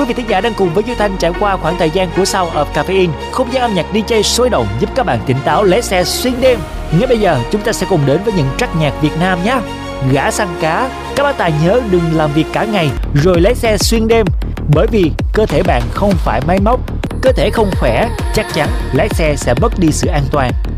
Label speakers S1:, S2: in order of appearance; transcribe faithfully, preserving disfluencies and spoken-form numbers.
S1: Quý vị thính giả đang cùng với Duy Thanh trải qua khoảng thời gian của Sound of Caffeine, không gian âm nhạc đê gi sôi động giúp các bạn tỉnh táo lái xe xuyên đêm. Ngay bây giờ chúng ta sẽ cùng đến với những track nhạc Việt Nam nhé. Gã săn cá, các bác tài nhớ đừng làm việc cả ngày rồi lái xe xuyên đêm, bởi vì cơ thể bạn không phải máy móc, cơ thể không khỏe chắc chắn lái xe sẽ mất đi sự an toàn.